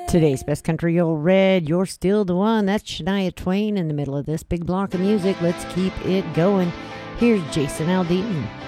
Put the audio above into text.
Today's best country old red, you're still the one. That's Shania Twain in the middle of this big block of music. Let's keep it going. Here's Jason Aldean.